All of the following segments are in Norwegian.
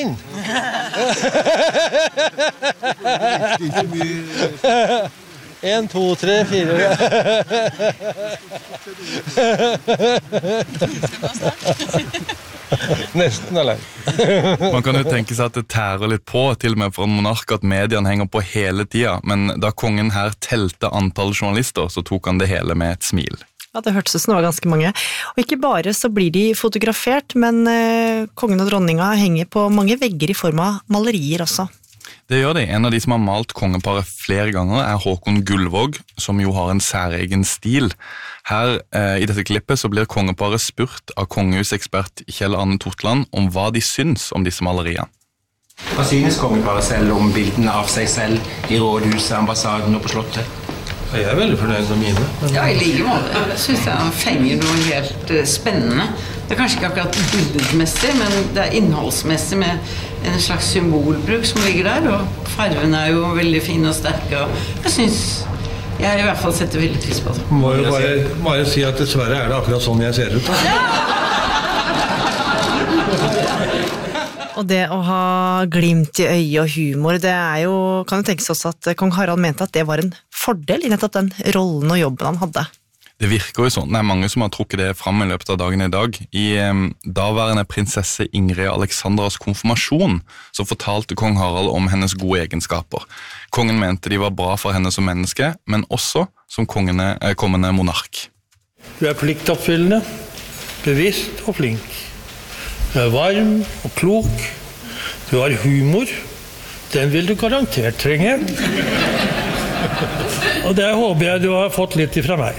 En, to, tre, fire. Nesten, eller? Man kan jo tenke seg at det tærer litt på, til og med for en monark, at mediene henger på hele tiden, men da kongen her telte antall journalister, så tok han det hele med et smil. Ja, det hørtes ut som det var ganske mange. Og ikke bare så blir de fotografert, men kongen og dronninga henger på mange vegger i form av malerier også. Det gjør de. En av de som har malt kongeparet flere ganger Håkon Gullvåg, som jo har en særegen stil. Her i dette klippet så blir kongeparet spurt av kongehusekspert Kjell Arne Totland om hva de syns om disse maleriene. Hva synes kongeparet selv om bildene av seg selv i rådhuset, ambassaden og på slottet? Jeg er veldig fornøyd med mine. Ja, i like måte. Jeg synes han fenger noe helt spennende. Det er kanskje ikke akkurat bildmessig, men det er innholdsmessig med en slags symbolbruk som ligger der, og farvene er jo veldig fine og sterke, og jeg synes jeg i hvert fall setter veldig pris på det. Må jo bare si at dessverre det akkurat sånn jeg ser ut. Og det å ha glimt i øyet og humor, det jo, kan jo tenkes også at kong Harald mente at det var en fordel i nettopp den rollen og jobben han hadde. Det virker jo sånn. Det mange som har trukket det frem i løpet av dagen i dag. I daværende prinsesse Ingrid Alexandras konfirmasjon så fortalte kong Harald om hennes gode egenskaper. Kongen mente de var bra for henne som menneske, men også som kommende monark. Du pliktoppfyllende, bevisst og flink. Du varm og klok. Du har humor. Den vil du garantert trenge. Og det håper jeg du har fått litt ifra meg.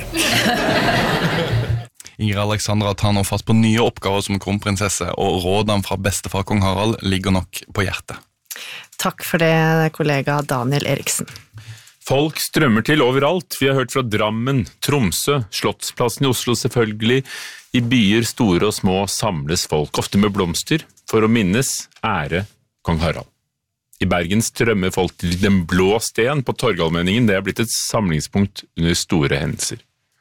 Ingrid Alexandra tar nå fast på nye oppgaver som kronprinsesse, og rådene fra bestefar kong Harald ligger nok på hjertet. Takk for det, kollega Daniel Eriksen. Folk strømmer til overalt. Vi har hørt fra Drammen, Tromsø, Slottsplassen i Oslo selvfølgelig. I byer store og små samles folk, ofte med blomster, for å minnes, ære kong Harald. I Bergen strømmer folk til Den blå sten på Torgallmenningen. Det blitt et samlingspunkt under store hendelser.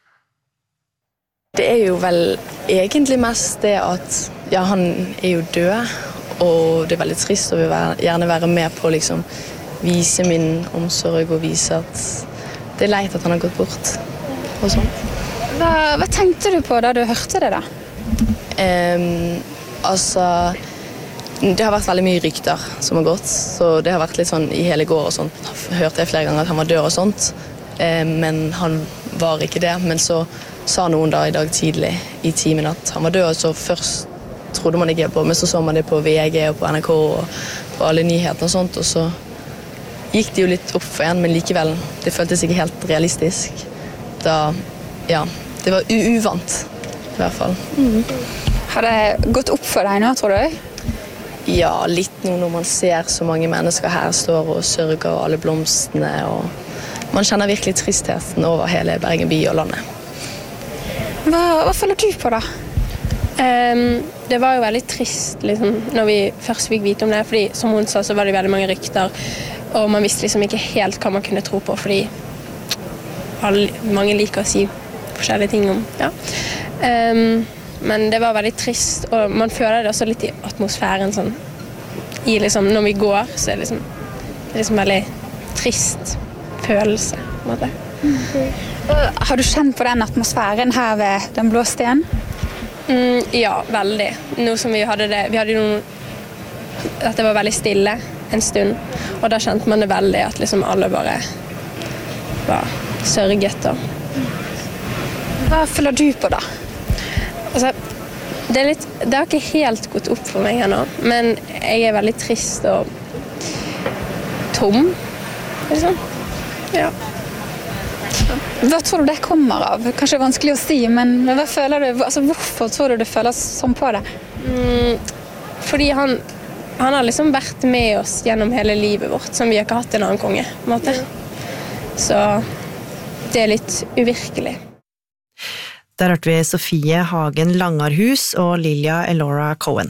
Det jo vel egentlig mest det at ja, han jo død, og det veldig trist, og vil gjerne være med på å liksom vise min omsorg og vise at det leit at han har gått bort og sånt. Hva tenkte du på da du hørte det da? Altså, det har vært veldig mye rykter som har gått, så det har vært litt sånn i hele går og sånt. Hørte jeg flere ganger at han var død og sånt, men han var ikke det. Men så sa noen da i dag tidlig i timen at han var død, og så først trodde man ikke på, men så man det på VG og på NRK og på alle nyhetene og sånt, og så gikk det jo litt opp for en, men likevel, det føltes ikke helt realistisk. Da, ja, det var uvant, i hvert fall. Har det gått opp for deg nå, tror du? Ja, litt nå når man ser så mange mennesker her står og sørger og alle blomstene, og man kjenner virkelig tristheten over hele Bergen by og landet. Hva føler du på da? Det var jo veldig trist liksom, når vi først fikk vite om det, fordi som hun sa så var det veldig mange rykter, og man visste liksom ikke helt hva man kunne tro på, fordi mange liker å si forskjellige ting om, ja. Men det var veldig trist, og man føler det også litt i atmosfæren sånn, i liksom, når vi går, så det liksom veldig trist følelse, på en måte. Har du kjent på den atmosfæren her ved Den blå sten? Ja, veldig. Nå som vi hadde noen, at det var veldig stille en stund, og da kjente man det veldig, at liksom alle bare var sørget. Hva føler du på da? Altså, det har ikke helt gått opp for meg ennå, men jeg veldig trist og tom, liksom. Ja. Hva tror du det kommer av? Kanskje vanskelig å si, men hva føler du? Altså, hvorfor tror du det føles sånn på det? Fordi han har liksom vært med oss gjennom hele livet vårt, som vi har ikke hatt en annen konge, på en måte. Så det litt uvirkelig. Der hørte vi Sofie Hagen Langarhus og Lilja Elora Cohen.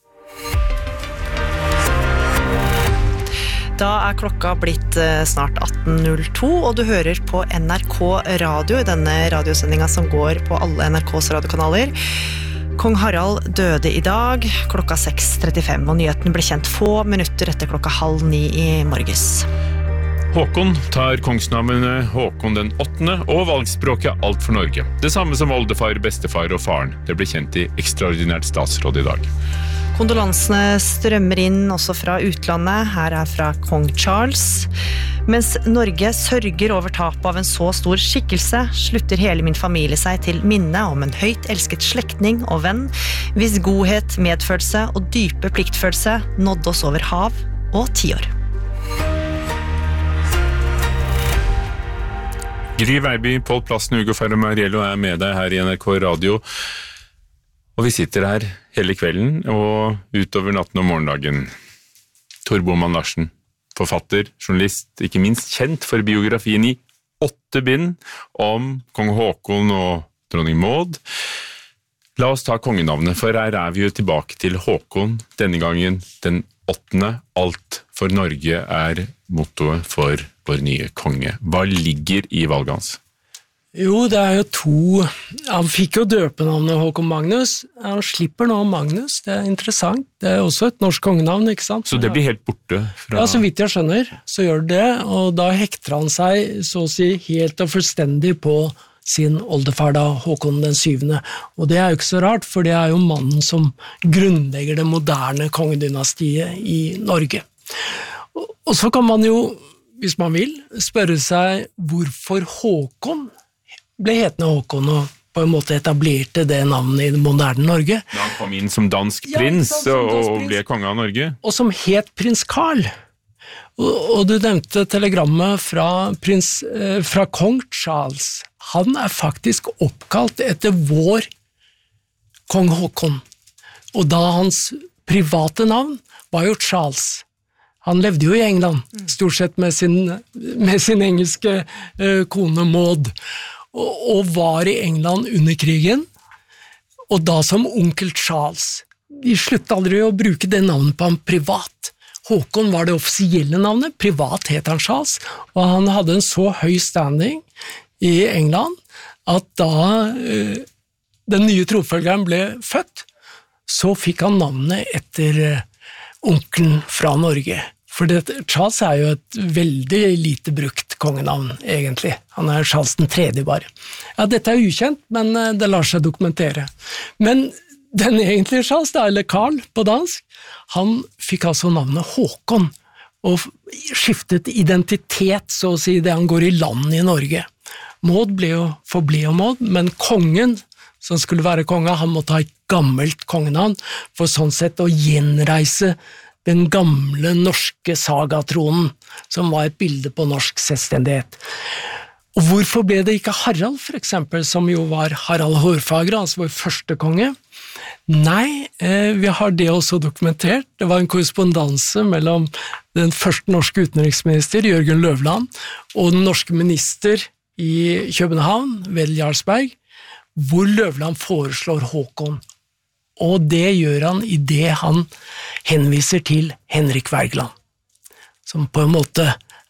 Da klokka blitt snart 18.02, og du hører på NRK Radio, i denne radiosendingen som går på alle NRKs radiokanaler. Kong Harald døde I dag klokka 6:35, og nyheten ble kjent få minutter etter klokka 8:30 I morges. Håkon tar kongsnavnet Håkon den 8. og valgspråket Alt for Norge. Det samme som oldefar, bestefar og faren. Det ble kjent I ekstraordinært statsråd I dag. Kondolansene strømmer inn også fra utlandet. Her fra kong Charles. Mens Norge sørger over tap av en så stor skikkelse, slutter hele min familie seg til minne om en høyt elsket slektning og venn, hvis godhet, medfølelse og dype pliktfølelse nådde oss over hav og 10 år. Gry Veiby, Pål Plassen, Ugo Fermariello med deg her I NRK Radio. Og vi sitter her hele kvelden og utover natten og morgendagen. Tor Boman Larsen, forfatter, journalist, ikke minst kjent for biografien I 8 bind om kong Håkon og dronning Maud. La oss ta kongenavnet, for her vi jo tilbake til Håkon, denne gangen den 8. Alt for Norge mottoet for vår nye konge. Hva ligger I valget hans? Jo, det jo 2. Han fikk jo døpenavnet Håkon Magnus. Han slipper nå Magnus, det interessant. Det også et norsk kongenavn, ikke sant? Så det blir helt borte fra... Ja, så vidt jeg skjønner, så gjør det, og da hekter han seg, så å si, helt og fullstendig på sin oldefar da, Håkon den 7. Og det jo ikke så rart, for det jo mannen som grunnlegger det moderne kongedynastiet I Norge. Og så kan man jo, hvis man vil, spørre seg hvorfor Håkon ble hetende Håkon og på en måte etablerte det navnet I det moderne Norge. Da han kom inn som dansk prins og ble konge av Norge. Og som het prins Karl. Og du nevnte telegrammet fra kong Charles. Han faktisk oppkalt etter vår kong Håkon. Og da hans private navn var jo Charles. Han levde jo I England, stort sett med sin engelske kone Maud, og var I England under krigen, og da som onkel Charles. De sluttet aldri å bruke det navnet på ham privat. Håkon var det offisielle navnet, privat het han Charles, og han hadde en så høy standing I England, at da den nye trofølgeren ble født, så fikk han navnet etter onkelen fra Norge. For Charles jo et veldig lite brukt kongenavn, egentlig. Han Charles den 3. bare. Ja, dette ukjent, men det lar seg dokumentere. Men den egentlige Charles, eller Karl på dansk, han fikk altså navnet Håkon, og skiftet identitet, så å si, det han går I land I Norge. Maud forble jo Maud, men kongen, som skulle være konge, han måtte ha et gammelt kongenavn, for sånn sett å gjenreise den gamle norske sagatronen, som var et bilde på norsk selvstendighet. Og hvorfor ble det ikke Harald, for eksempel, som jo var Harald Hårfagre, altså vår første konge? Nei, vi har det også dokumentert. Det var en korrespondanse mellom den første norske utenriksminister, Jørgen Løvland, og den norske minister I København, Wedel Jarlsberg, hvor Løvland foreslår Håkon. Og det gjør han I det han henviser til Henrik Wergeland, som på en måte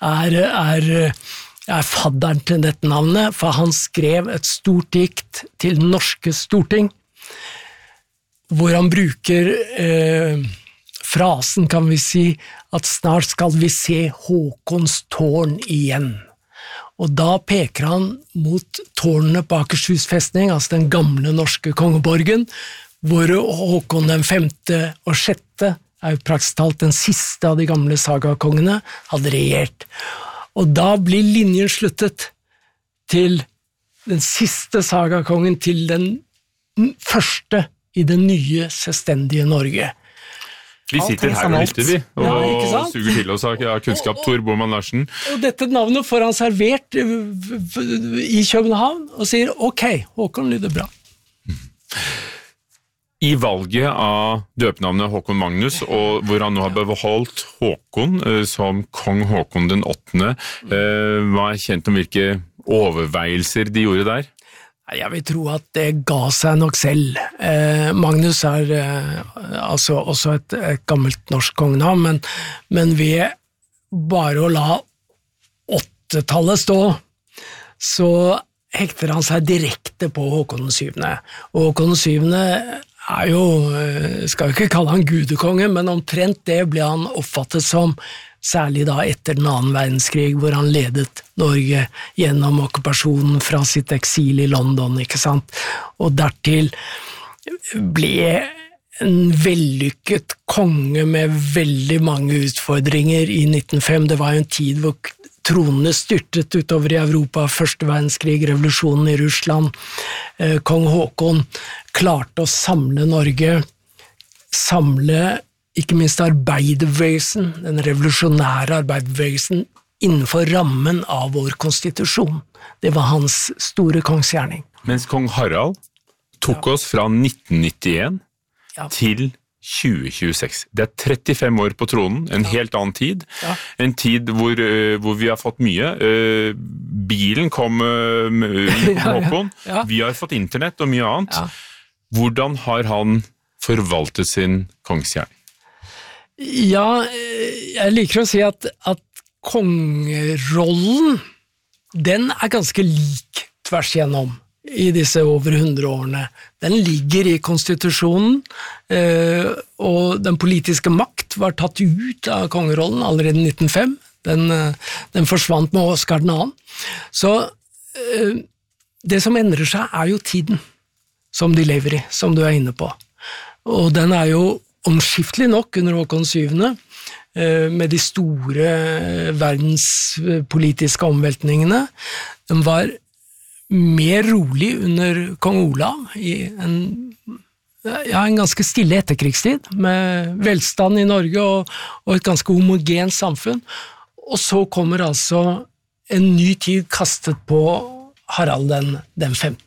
fadderen til dette navnet, for han skrev et stort dikt til den norske storting, hvor han bruker frasen, kan vi si, at snart skal vi se Håkons tårn igjen. Og da peker han mot tårnene på Akershus festning, altså den gamle norske kongeborgen, hvor Håkon den 5. og 6. jo praktisk talt den siste av de gamle sagakongene, hadde regjert. Og da blir linjen sluttet til den siste sagakongen, til den første I det nye selvstendige Norge. Vi sitter her og lytter vi, og suger til oss av kunnskap, Tor Boman Larsen. Og dette navnet får han servert I København, og sier, ok, Håkon lyder bra. I valget av døpenavnet Håkon Magnus, og hvor han nå har beholdt Håkon som kong Håkon den 8., hva kjent om hvilke overveielser de gjorde der? Jeg vil tro at det ga seg nok selv. Magnus altså også et gammelt norsk kongenavn, men ved bare å la 8-tallet stå, så hekter han seg direkte på Håkon den 7. Og Håkon den 7. jo, skal jo ikke kalle han gudekonge, men omtrent det ble han oppfattet som, særlig da etter den annen verdenskrig, hvor han ledet Norge gjennom okkupasjonen fra sitt eksil i London, ikke sant? Og dertil ble en vellykket konge med veldig mange utfordringer i 1905. Det var jo en tid hvor tronene styrtet utover i Europa, første verdenskrig, revolusjonen i Russland. Kong Håkon klarte å samle Norge, samle ikke minst arbeiderbevegelsen, den revolusjonære arbeiderbevegelsen, innenfor rammen av vår konstitusjon. Det var hans store kongsgjerning. Mens kong Harald tok oss fra 1991 til 2026. Det 35 år på tronen, en helt annen tid. En tid hvor vi har fått mye. Bilen kom med Håkon. Vi har fått internett og mye annet. Hvordan har han forvaltet sin kongsgjerning? Ja, jeg liker å si at kongerollen, den ganske lik tvers igjennom i disse over 100 årene. Den ligger i konstitusjonen, og den politiske makt var tatt ut av kongerollen allerede i 1905. Den forsvant med Oscar II. Så det som endrer seg jo tiden som de lever i, som du inne på. Og den jo omskiftelig nok under Håkon 7. Med de store verdenspolitiske omveltningene. Den var mer rolig under kong Olav i en ganske stille etterkrigstid, med velstand i Norge og et ganske homogent samfunn. Og så kommer altså en ny tid kastet på Harald den 5.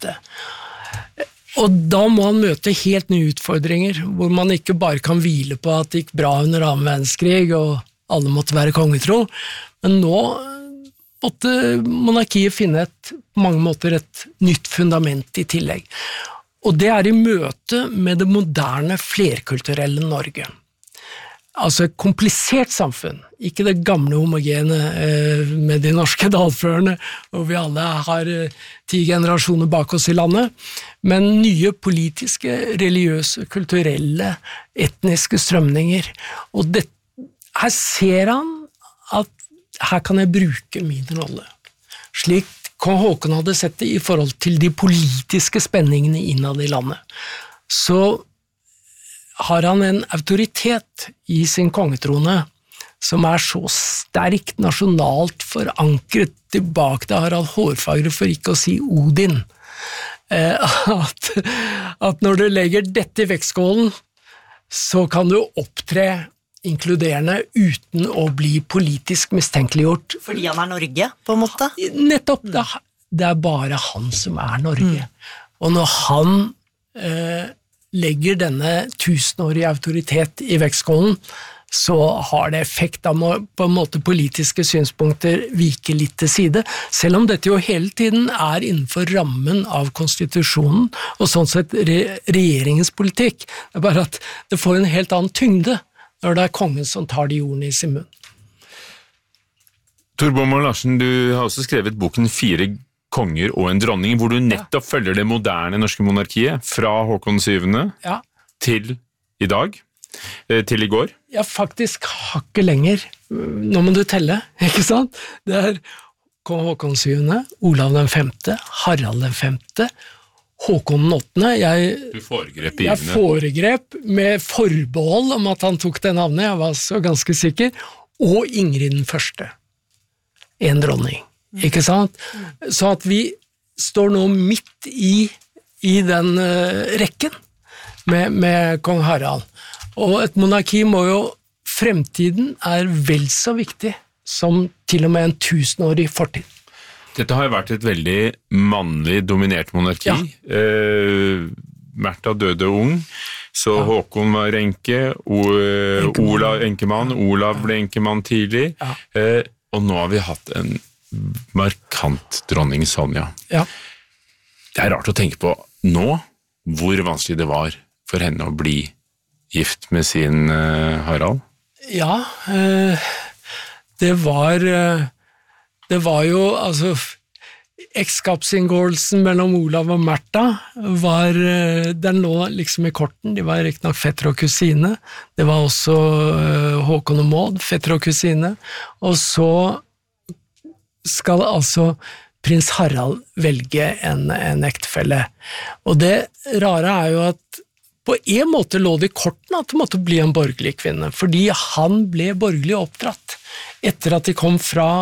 Og da må han møte helt nye utfordringer, hvor man ikke bare kan hvile på at det gikk bra under annen verdenskrig, og alle måtte være kongetro, men nå måtte monarkiet finne på mange måter et nytt fundament i tillegg. Og det i møte med det moderne, flerkulturelle Norge. Altså et komplisert samfunn, ikke det gamle homogene med de norske dalførene, og vi alle har 10 generasjoner bak oss i landet, men nye politiske, religiøse, kulturelle, etniske strømninger. Og her ser han at her kan jeg bruke min rolle. Slik kong Håkon hadde sett det i forhold til de politiske spenningene innad i landet. Så har han en autoritet i sin kongetrone som så sterkt nasjonalt forankret tilbake til Harald Hårfagre, for ikke å si Odin, at når du legger dette i vektskålen, så kan du opptre inkluderende uten å bli politisk mistenkeliggjort. Fordi han Norge, på en måte? Nettopp, det bare han som Norge. Og når han legger denne 1000-årige autoritet i vektskålen, så har det effekt av på en måte politiske synspunkter vike litt til side, selv om dette jo hele tiden innenfor rammen av konstitusjonen, og sånn sett regjeringens politikk. Det bare at det får en helt annen tyngde når det kongen som tar de ordene i sin munn. Tor Bommel Larsen, du har også skrevet boken 4 konger og en dronning, hvor du nettopp følger det moderne norske monarkiet, fra Håkon 7. Til i dag, til i går. Ja, faktisk hakket lenger. Nå må du telle, ikke sant? Det kong Håkon 7., Olav den 5., Harald den 5., Håkon den 8. Jeg foregrep med forbehold om at han tok det navnet, jeg var så ganske sikker, og Ingrid den 1. En dronning. Ikke sant? Så at vi står nå midt i den rekken med kong Harald. Og et monarki må jo, fremtiden vel så viktig som til og med en 1000-årig fortid. Dette har vært et veldig mannlig dominert monarki. Märtha døde ung, så Håkon var enke, Olav enkemann, Olav ble enkemann tidlig, og nå har vi hatt en markant dronning Sonja. Det rart å tenke på nå hvor vanskelig det var for henne å bli gift med sin Harald. Ja, det var jo, altså, ekteskapsinngåelsen mellom Olav og Märtha den lå liksom i korten, de var riktig nok fetter og kusine, det var også Håkon og Maud, fetter og kusine, og så skal altså prins Harald velge en ektefelle. Og det rare jo at på en måte lå det i korten at det måtte bli en borgerlig kvinne, fordi han ble borgerlig oppdratt etter at de kom fra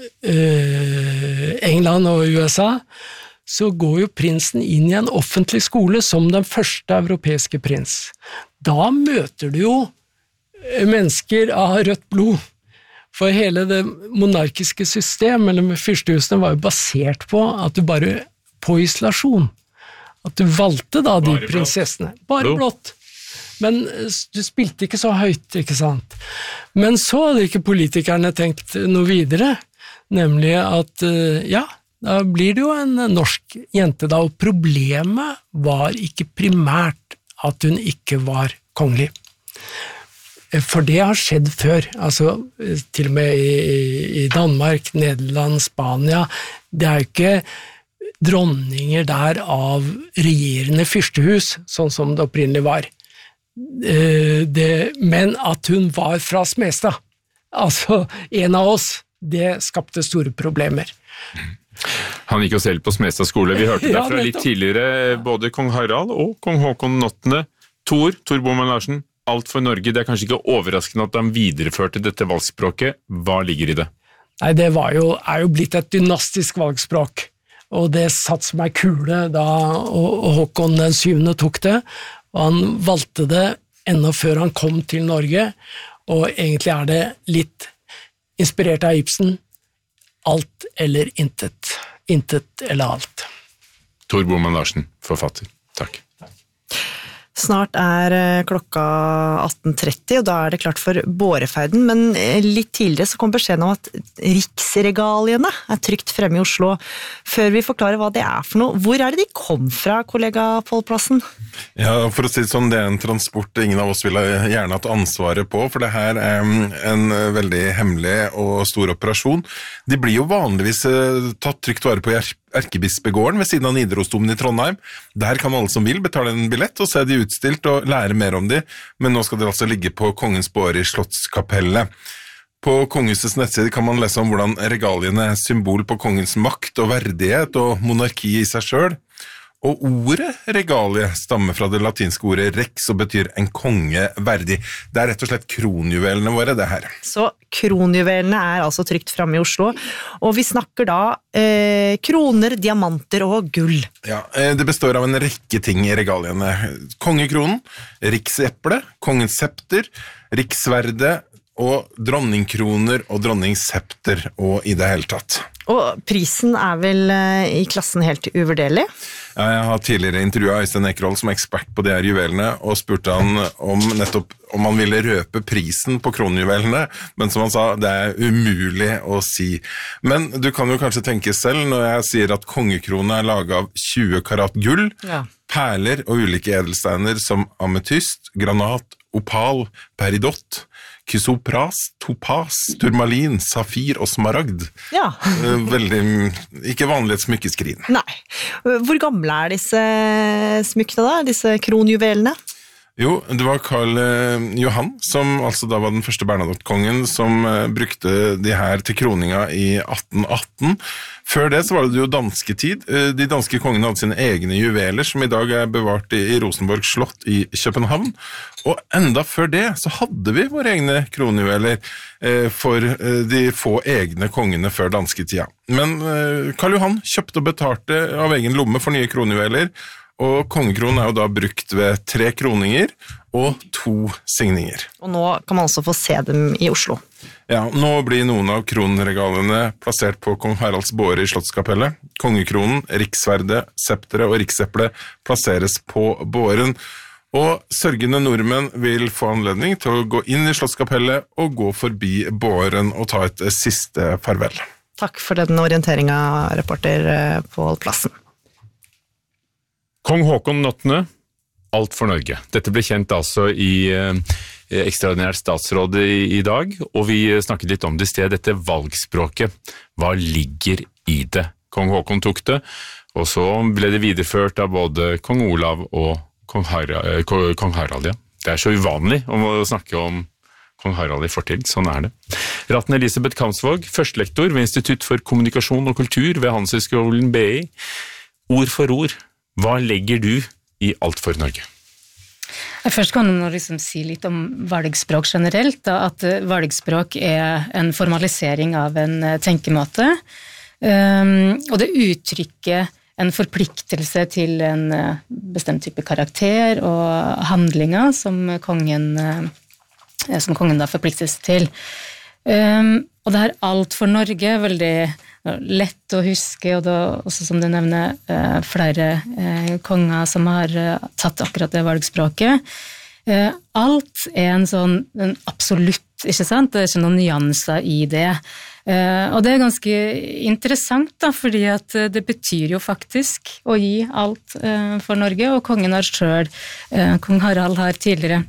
England og USA, så går jo prinsen inn i en offentlig skole som den første europeiske prins. Da møter du jo mennesker av rødt blod, for hele det monarkiske system, eller med fyrstehusene, var jo basert på at du bare på isolasjon, at du valgte da de prinsessene, bare blått. Men du spilte ikke så høyt, ikke sant? Men så hadde ikke politikerne tenkt noe videre, nemlig at, da blir det jo en norsk jente da, og problemet var ikke primært at hun ikke var kongelig. For det har skjedd før, altså til og med i Danmark, Nederland, Spania, det jo ikke dronninger der av regjerende fyrstehus, sånn som det opprinnelig var. Men at hun var fra Smestad, altså en av oss, det skapte store problemer. Han gikk jo selv på Smestad skole, vi hørte derfra litt tidligere, både kong Harald og kong Håkon 8. Tor Boman Larsen, alt for Norge, det kanskje ikke overraskende at han videreførte dette valgspråket, hva ligger i det? Nei, det er jo blitt et dynastisk valgspråk, og det satt som en kule da Håkon den 7. tok det, og han valgte det enda før han kom til Norge, og egentlig det litt inspirert av Ibsen, alt eller intet, intet eller alt. Tor Boman Larsen, forfatter. Takk. Snart klokka 18:30, og da det klart for båreferden, men litt tidligere så kom beskjeden om at riksregaliene trygt fremme i Oslo. Før vi forklarer hva det for noe, hvor det de kom fra, kollega Pål Plassen? Ja, for å si det sånn, det en transport ingen av oss ville gjerne hatt ansvaret på, for det her en veldig hemmelig og stor operasjon. De blir jo vanligvis tatt trygt vare på i Erkebispegården ved siden av Nidarosdomen i Trondheim. Der kan alle som vil betale en billett og se de utstilt og lære mer om de, men nå skal de altså ligge på Kongens båre i Slottskapellet. På Kongehusets nettside kan man lese om hvordan regaliene symbol på kongens makt og verdighet og monarki i seg selv. Og ordet regalie stammer fra det latinske ordet rex og betyr en konge verdig. Det rett og slett kronjuvelene våre, det her. Så kronjuvelene altså trygt fremme i Oslo, og vi snakker da kroner, diamanter og gull. Ja, det består av en rekke ting i regaliene. Kongekronen, rikseple, kongens septer, riksverde og dronningkroner og dronningssepter og i det hele tatt. Og prisen vel i klassen helt uvurderlig? Ja, jeg har tidligere intervjuet Øystein Ekerhold som ekspert på de her juvelene, og spurte han om han ville røpe prisen på kronjuvelene, men som han sa, det umulig å si. Men du kan jo kanskje tenke selv når jeg sier at kongekrone laget av 20 karat gull, perler og ulike edelsteiner som ametyst, granat, opal, peridot, kysopras, topas, turmalin, safir og smaragd. Ja. Veldig, ikke vanlig et smykkeskrin. Nei. Hvor gamle disse smykkene da, disse kronjuvelene? Jo, det var Karl Johan, som altså da var den første Bernadotte-kongen, som brukte de her til kroninga i 1818. Før det så var det jo dansketid. De danske kongene hadde sine egne juveler, som i dag bevart i Rosenborg slott i København. Og enda før det så hadde vi våre egne kronjuveler for de få egne kongene før dansketida. Men Karl Johan kjøpte og betalte av egen lomme for nye kronjuveler, og kongekronen jo da brukt ved 3 kroninger og 2 signinger. Og nå kan man også få se dem i Oslo. Ja, nå blir noen av kronregalene plassert på kong Haralds båre i Slottskapellet. Kongekronen, riksverde, septere og rikseple plasseres på båren. Og sørgende nordmenn vil få anledning til å gå inn i Slottskapellet og gå forbi båren og ta et siste farvel. Takk for den orienteringen, reporter Pål Plassen. Kong Håkon 8. Alt for Norge. Dette ble kjent altså i ekstraordinært statsråd i dag, og vi snakket litt om det i sted, dette valgspråket. Hva ligger i det kong Håkon tok det, og så ble det videreført av både kong Olav og kong Harald. Ja. Det så uvanlig å snakke om kong Harald i fortid, sånn det. Ratten Elisabeth Kamsvåg, førstelektor ved Institutt for kommunikasjon og kultur ved Handelshøyskolen BI. Ord for ord, hva legger du i Alt for Norge? Først kan man liksom si litt om valgspråk generelt, da, at valgspråk en formalisering av en tenkemåte, og det uttrykker en forpliktelse til en bestemt type karakter og handlinger som kongen da forpliktes til. Og det Alt for Norge veldig lett å huske, og da også som du nevner flere konger som har tatt akkurat det valgspråket. Alt en absolutt, ikke sant? Det ikke noen nyanser i det. Og det ganske interessant da, fordi at det betyr jo faktisk å gi alt for Norge, og kongen har selv, kong Harald har tidligere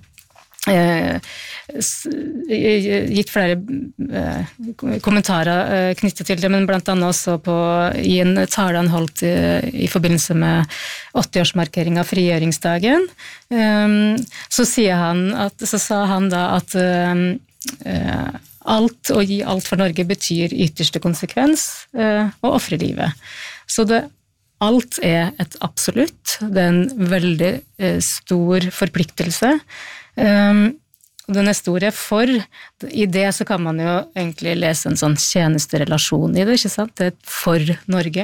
gitt flere kommentarer knyttet til det, men blant annet også i en tale han holdt i forbindelse med 80-årsmarkering av frigjøringsdagen, så sa han da at alt å gi alt for Norge betyr ytterste konsekvens å offre livet. Så alt et absolutt, det en veldig stor forpliktelse. Det neste ordet for, i det så kan man jo egentlig lese en sånn tjenesterelasjon i det, ikke sant? Det for Norge.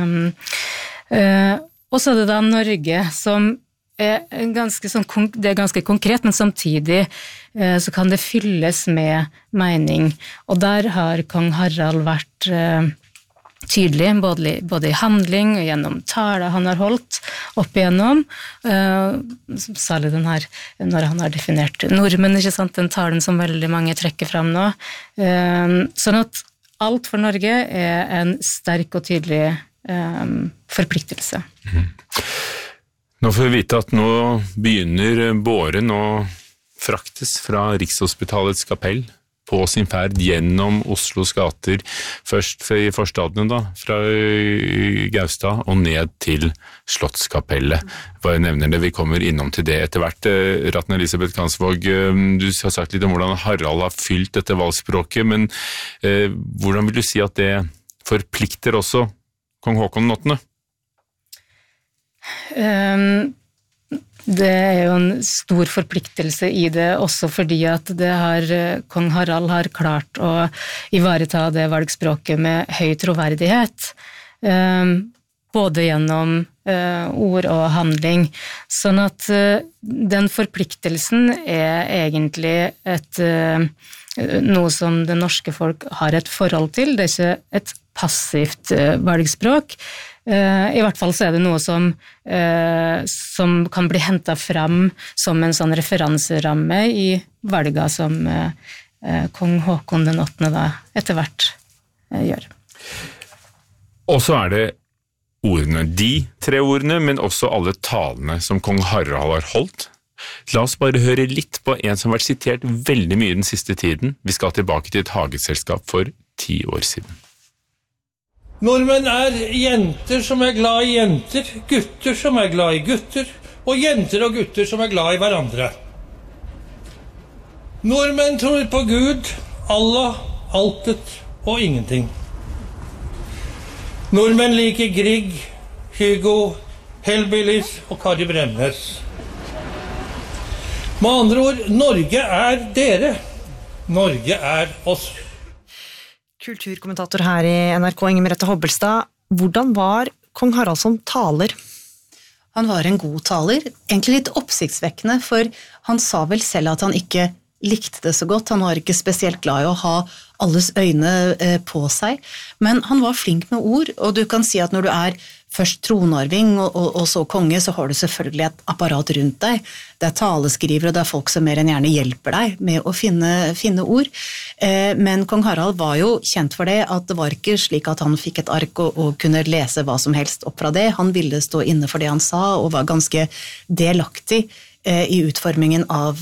Og så det da Norge som det ganske konkret, men samtidig så kan det fylles med mening. Og der har kong Harald vært tydelig, både i handling og gjennom taler han har holdt opp igjennom, særlig den her, når han har definert nordmenn, ikke sant, den talen som veldig mange trekker frem nå. Sånn at Alt for Norge en sterk og tydelig forpliktelse. Nå får vi vite at nå begynner båren å fraktes fra Rikshospitalets kapell på sin ferd gjennom Oslos gater, først i forstadene da, fra Gaustad og ned til Slottskapellet. Bare nevner det, vi kommer innom til det etter hvert. Ratten Elisabeth Kamsvåg, du har sagt litt om hvordan Harald har fylt dette valgspråket, men hvordan vil du si at det forplikter også kong Håkon 8. Det jo en stor forpliktelse i det, også fordi at kong Harald har klart å ivareta det valgspråket med høy troverdighet, både gjennom ord og handling. Sånn at den forpliktelsen egentlig noe som det norske folk har et forhold til. Det ikke et passivt valgspråk. I hvert fall så det noe som kan bli hentet fram som en sånn referanseramme i valga som kong Håkon den 8. da etter hvert gjør. Og så det ordene, de 3 ordene, men også alle talene som kong Harald har holdt. La oss bare høre litt på en som har vært sitert veldig mye den siste tiden. Vi skal tilbake til et hageselskap for 10 år siden. Nordmenn jenter som glad i jenter, gutter som glad i gutter, og jenter og gutter som glad i hverandre. Nordmenn tror på Gud, Allah, altet og ingenting. Nordmenn liker Grieg, Hugo, Hellbillies og Kari Bremnes. Med andre ord, Norge dere. Norge oss. Kulturkommentator her i NRK, Inger Merete Hobbelstad. Hvordan var kong Harald som taler? Han var en god taler, egentlig litt oppsiktsvekkende, for han sa vel selv at han ikke likte det så godt. Han var ikke spesielt glad i å ha alles øyne på seg, men han var flink med ord, og du kan si at når du først tronarving og så konge, så har du selvfølgelig et apparat rundt deg. Det taleskrivere, og det folk som mer enn gjerne hjelper deg med å finne ord. Men kong Harald var jo kjent for det, at det var ikke slik at han fikk et ark og kunne lese hva som helst opp fra det. Han ville stå inne for det han sa, og var ganske delaktig i utformingen av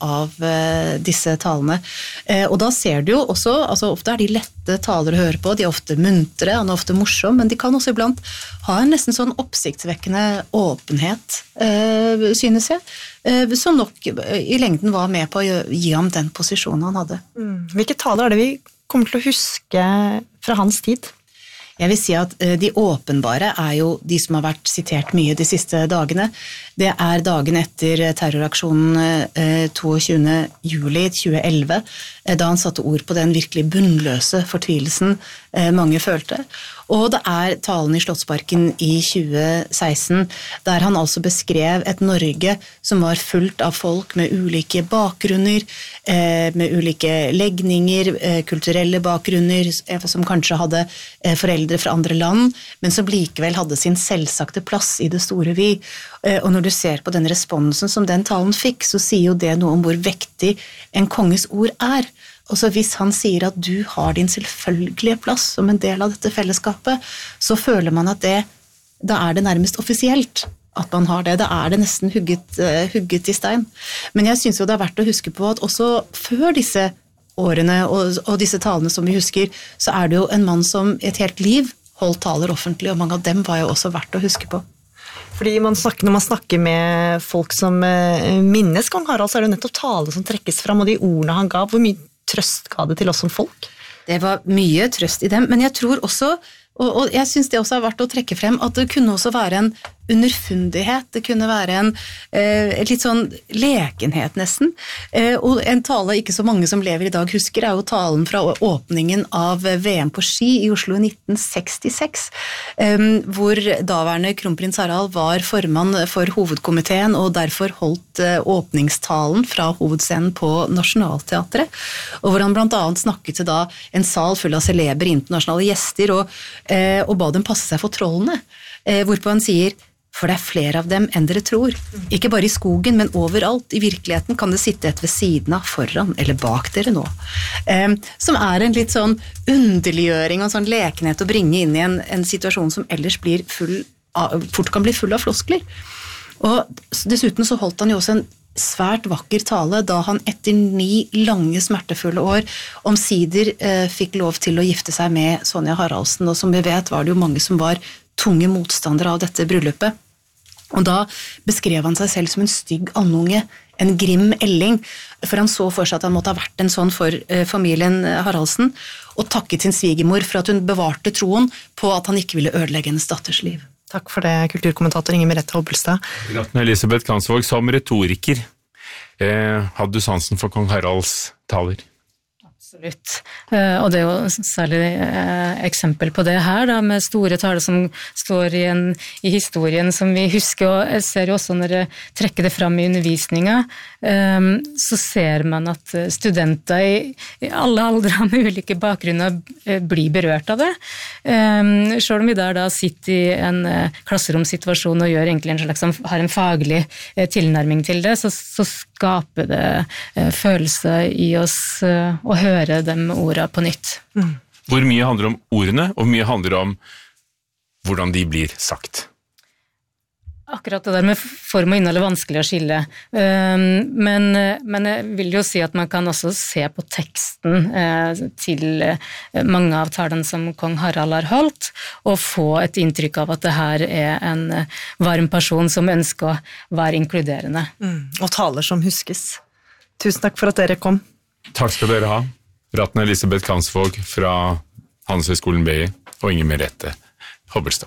disse talene. Og da ser du jo også, altså ofte de lette taler å høre på, de ofte muntre, han ofte morsom, men de kan også iblant ha en nesten sånn oppsiktsvekkende åpenhet, synes jeg, som nok i lengden var med på å gi ham den posisjonen han hadde. Hvilke taler det vi kommer til å huske fra hans tid? Jeg vil si at de åpenbare jo de som har vært sitert mye de siste dagene. Det dagen etter terroraksjonen 22. juli 2011, da han satte ord på den virkelig bunnløse fortvilelsen mange følte. Og det talen i Slottsparken i 2016, der han altså beskrev et Norge som var fullt av folk med ulike bakgrunner, med ulike legninger, kulturelle bakgrunner, som kanskje hadde foreldre fra andre land, men som likevel hadde sin selvsagte plass i det store vi. Og når du ser på den responsen som den talen fikk, så sier jo det noe om hvor vektig en konges ord Og så hvis han sier at du har din selvfølgelige plass som en del av dette fellesskapet, så føler man at da det nærmest offisielt at man har det. Da det nesten hugget i stein. Men jeg synes jo det verdt å huske på at også før disse årene og disse talene som vi husker, så det jo en mann som et helt liv holdt taler offentlig, og mange av dem var jo også verdt å huske på. Fordi når man snakker med folk som minnes kong Harald, så det jo nettopp tale som trekkes fram, og de ordene han ga, hvor mye trøst ga det til oss som folk? Det var mye trøst i dem, men jeg tror også, og jeg synes det også verdt å trekke frem, at det kunne også være en underfundighet, det kunne være en litt sånn lekenhet nesten, og en tale ikke så mange som lever i dag husker, jo talen fra åpningen av VM på ski i Oslo i 1966, hvor daværende kronprins Harald var formann for hovedkomiteen og derfor holdt åpningstalen fra hovedscenen på Nationaltheatret, og hvor han blant annet snakket til da en sal full av celebre internasjonale gjester og ba dem passe seg for trollene, hvorpå han sier: for det flere av dem enn dere tror. Ikke bare i skogen, men overalt. I virkeligheten kan det sitte et ved siden av, foran eller bak dere nå. Som en litt sånn underliggjøring og en sånn lekenhet å bringe inn i en situasjon som ellers fort kan bli full av floskler. Og dessuten så holdt han jo også en svært vakker tale da han etter 9 lange smertefulle år omsider fikk lov til å gifte seg med Sonja Haraldsen, og som vi vet var det jo mange som var tunge motstandere av dette bryllupet. Og da beskrev han seg selv som en stygg andunge, en grim elling, for han så for seg at han måtte ha vært en sånn for familien Haraldsen, og takket sin svigermor for at hun bevarte troen på at han ikke ville ødelegge hennes datters liv. Takk for det, kulturkommentator Inger Merete Hobbelstad. Gratulær Elisabeth Kansvåg, som retoriker. Hadde du sansen for kong Haralds taler? Absolutt, og det jo særlig eksempel på det her da, med store taler som står i historien som vi husker, og jeg ser jo også når jeg trekker det fram i undervisninga, så ser man at studenter i alle aldre med ulike bakgrunner blir berørt av det. Selv om vi da sitter i en klasseromsituasjon og gjør egentlig har en faglig tilnærming til det, så skaper det følelse i oss å høre de ordene på nytt. Hvor mye handler om ordene, og hvor mye handler om hvordan de blir sagt? Akkurat det der med form og innhold er vanskelig å skille, men jeg vil jo si at man kan også se på teksten til mange av talene som kong Harald har holdt, og få et inntrykk av at det her en varm person som ønsker å være inkluderende. Og taler som huskes. Tusen takk for at dere kom. Takk skal dere ha. Ratne Elisabeth Kansvåg fra Handelshøyskolen BI og Inger Merete Hobbelstad.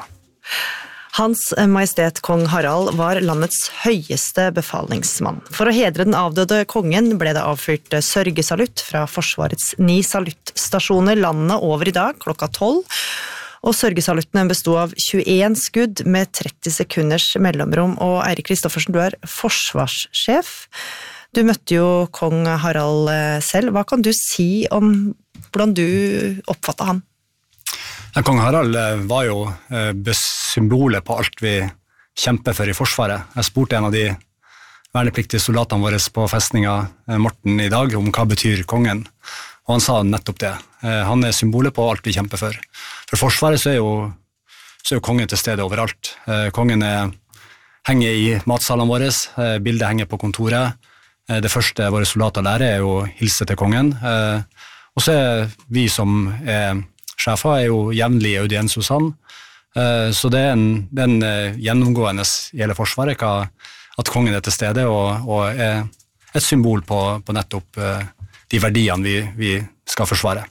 Hans Majestet Kong Harald var landets høyeste befalingsmann. For å hedre den avdøde kongen ble det avfyrt sørgesalutt fra Forsvarets 9 saluttstasjoner landet over i dag klokka 12. Og sørgesaluttene bestod av 21 skudd med 30 sekunders mellomrom. Og Eirik Kristoffersen, du forsvarssjef. Du møtte jo kong Harald selv. Hva kan du si om hvordan du oppfattet han? Kong Harald var jo symbolet på alt vi kjemper for i Forsvaret. Jeg spurte en av de vernepliktige soldatene våre på festninga Morten i dag om hva betyr kongen, og han sa nettopp det. Han symbolet på alt vi kjemper for. For Forsvaret så er jo kongen til stede overalt. Kongen henger i matsalene våre, bildet henger på kontoret. Det første våre soldater lærer jo å hilse til kongen. Og så vi som sjefer jo jevnlig i audiens hos han. Så det en gjennomgående i hele forsvaret at kongen til stede og et symbol på nettopp de verdiene vi skal forsvare.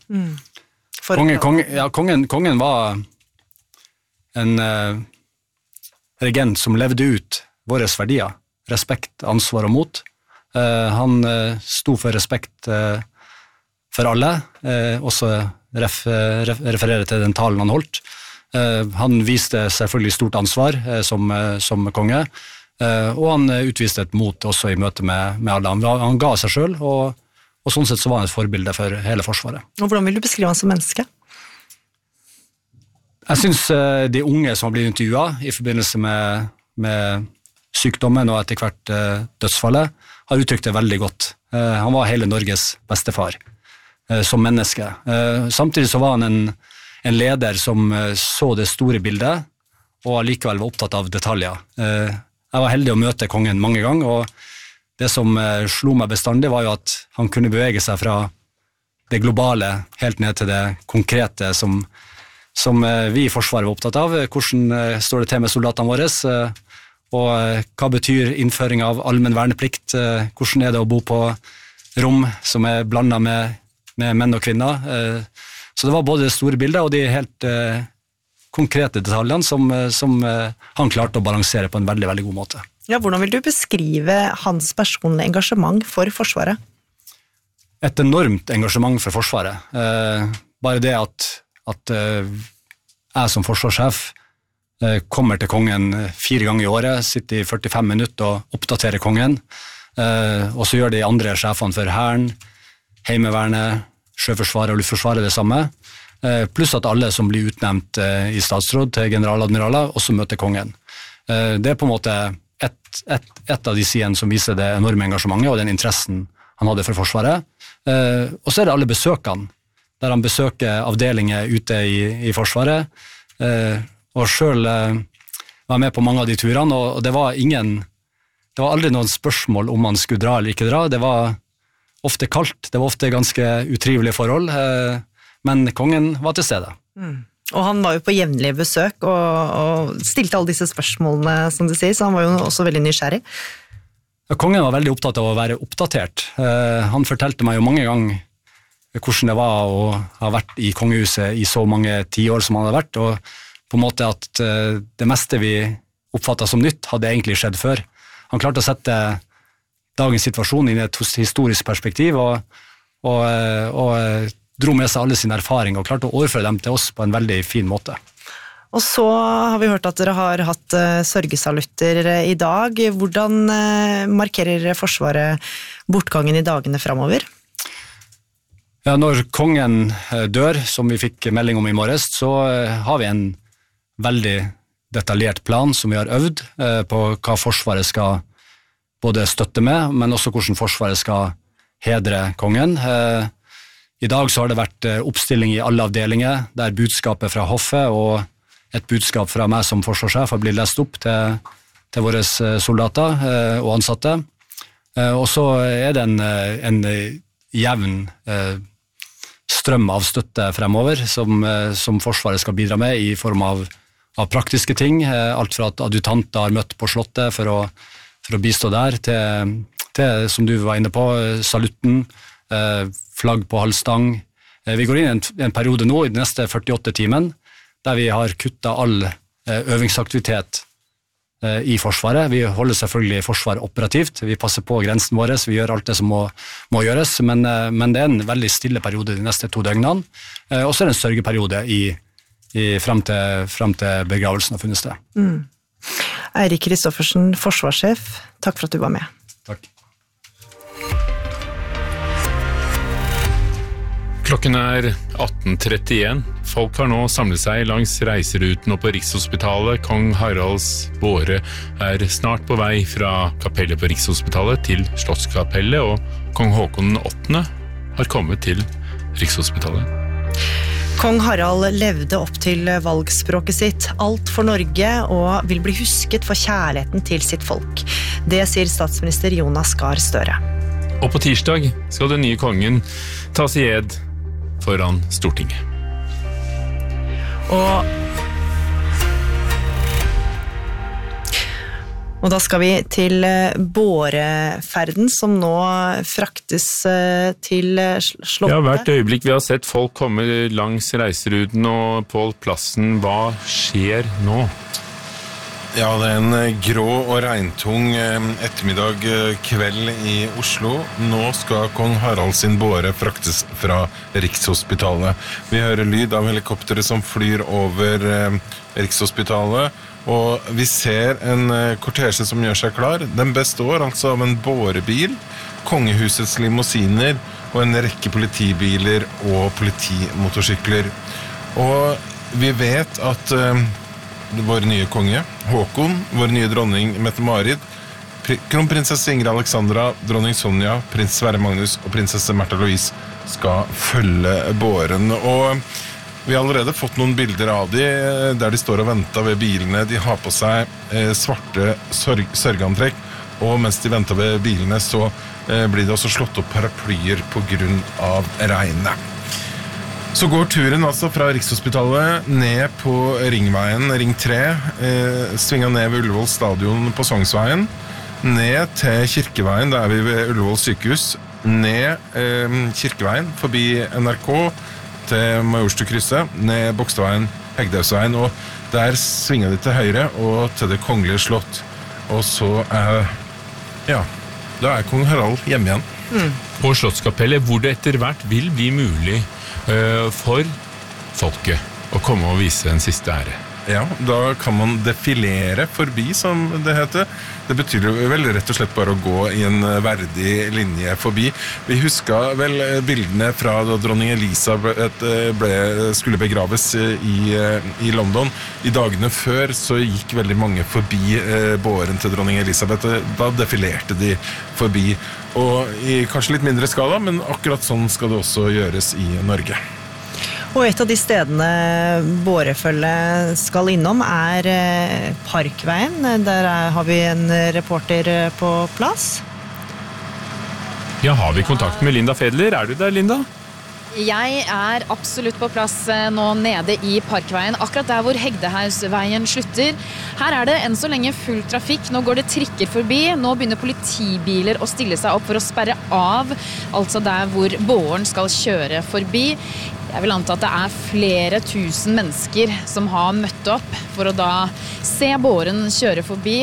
Kongen var en regent som levde ut våre verdier, respekt, ansvar og mot. Han sto for respekt for alle, også referere til den talen han holdt. Han viste selvfølgelig stort ansvar som konge, og han utviste et mot også i møte med alle. Han ga seg selv, og sånn sett så var han et forbilde for hele forsvaret. Og hvordan vil du beskrive han som menneske? Jeg synes de unge som har blitt intervjuet i forbindelse med sykdommen og etter hvert dødsfallet, har uttrykt det veldig godt. Han var hele Norges bestefar som menneske. Samtidig så var han en leder som så det store bildet, og likevel var opptatt av detaljer. Jeg var heldig å møte kongen mange ganger, og det som slo meg bestandig var jo at han kunne bevege seg fra det globale helt ned til det konkrete som vi i Forsvaret var opptatt av. Hvordan står det til med soldatene våre, og hva betyr innføring av allmenn verneplikt? Hvordan det å bo på rom som blandet med menn og kvinner? Så det var både det store bildet og de helt konkrete detaljene som han klarte å balansere på en veldig, veldig god måte. Ja, hvordan vil du beskrive hans personlige engasjement for Forsvaret? Et enormt engasjement for Forsvaret. Bare det at jeg som forsvarssjef kommer til kongen 4 ganger i året, sitter i 45 minutter og oppdaterer kongen, og så gjør de andre sjefene for Hæren, Heimevernet, Sjøforsvaret og Luftforsvaret det samme, pluss at alle som blir utnevnt i statsråd til generaladmiraler også møter kongen. Det på en måte et av de sidene som viser det enorme engasjementet og den interessen han hadde for Forsvaret. Og så det alle besøkene, der han besøker avdelinger ute i Forsvaret, og selv var med på mange av de turene, og det var aldri noen spørsmål om han skulle dra eller ikke dra. Det var ofte kaldt, det var ofte ganske utrivelige forhold, men kongen var til stede. Og han var jo på jevnlige besøk og stilte alle disse spørsmålene, som du sier, så han var jo også veldig nysgjerrig. Kongen var veldig opptatt av å være oppdatert. Han fortalte meg jo mange ganger hvordan det var å ha vært i kongehuset i så mange 10 år som han hadde vært, og på en måte at det meste vi oppfattet som nytt hadde egentlig skjedd før. Han klarte å sette dagens situasjon i et historisk perspektiv, og dro med seg alle sine erfaringer og klarte å overføre dem til oss på en veldig fin måte. Og så har vi hørt at dere har hatt sørgesalutter i dag. Hvordan markerer Forsvaret bortgangen i dagene fremover? Ja, når kongen dør, som vi fikk melding om i morges, så har vi en veldig detaljert plan som vi har øvd på hva Forsvaret skal både støtte med, men også hvordan Forsvaret skal hedre kongen. I dag så har det vært oppstilling i alle avdelinger, der budskapet fra hoffet og et budskap fra meg som forsvarssjef har blitt lest opp til våre soldater og ansatte. Og så det en jevn strøm av støtte fremover som Forsvaret skal bidra med i form av praktiske ting, alt fra at adjutanter har møtt på slottet for å bistå der, til som du var inne på, salutten, flagg på halvstang. Vi går inn i en periode nå, i de neste 48 timen, der vi har kuttet all øvingsaktivitet i Forsvaret. Vi holder selvfølgelig Forsvaret operativt, vi passer på grensen vår, vi gjør alt det som må gjøres, men det en veldig stille periode de neste 2 døgnene, og så det en sørgeperiode frem til begravelsen har funnet sted. Eirik Kristoffersen, forsvarssjef, takk for at du var med. Takk. Klokken 18:31. Folk har nå samlet seg langs reiseruten og på Rikshospitalet. Kong Haralds båre snart på vei fra kapellet på Rikshospitalet til Slottskapellet, og kong Håkon 8. har kommet til Rikshospitalet. Kong Harald levde opp til valgspråket sitt, alt for Norge, og vil bli husket for kjærligheten til sitt folk. Det sier statsminister Jonas Gahr Støre. Og på tirsdag skal den nye kongen tas i ed foran Stortinget. Og da skal vi til båreferden, som nå fraktes til slottet. Ja, hvert øyeblikk vi har sett folk komme langs reiseruten og på plassen. Hva skjer nå? Ja, det er en grå og regntung ettermiddag kveld i Oslo. Nå skal kong Harald sin båre fraktes fra Rikshospitalet. Vi hører lyd av helikoptere som flyr over Rikshospitalet, og vi ser en kortesje som gjør seg klar. Den består altså av en bårebil, kongehusets limousiner og en rekke politibiler og politimotorsykler. Og vi vet at vår nye konge, Håkon, vår nye dronning Mette-Marit, kronprinsesse Ingrid Alexandra, dronning Sonja, prins Sverre Magnus og prinsesse Märtha Louise skal følge båren. Og vi har allerede fått noen bilder av de, der de står og venter ved bilene. De har på seg svarte sørgeantrekk, og mens de venter ved bilene så blir det også slått opp paraplyer på grunn av regnet. Så går turen altså fra Rikshospitalet ned på Ringveien, Ring 3, svinga ned ved Ullevål stadion på Sognsveien, ned til Kirkeveien, der er vi ved Ullevål sykehus, ned Kirkeveien, forbi NRK, til Majorstukrysset, ned Bogstadveien, Hegdehaugsveien, og der svinger de til høyre og til det kongelige slott. Og så da er kong Harald hjemme igjen. På Slottskapellet, hvor det etter hvert vil bli mulig for folket å komme og vise en siste ære. Ja, da kan man defilere forbi, som det heter. Det betyr jo vel rett og slett bare å gå i en verdig linje forbi. Vi husker vel bildene fra da dronning Elisabeth skulle begraves i London. I dagene før så gikk veldig mange forbi båren til dronning Elisabeth. Da defilerte de forbi. Og i kanskje litt mindre skala, men akkurat sånn skal det også gjøres i Norge. Og et av de stedene bårefølget skal innom er Parkveien. Der har vi en reporter på plass. Ja, har vi kontakt med Linda Fedler? Er du der, Linda? Jeg er absolutt på plass nå nede i Parkveien, akkurat der hvor Hegdehaugsveien slutter. Her er det enn så lenge full trafikk, nå går det trikker forbi, nå begynner politibiler å stille seg opp for å sperre av, altså der hvor båren skal kjøre forbi. Jeg vil anta at det er flere tusen mennesker som har møtt opp for å da se båren kjøre forbi,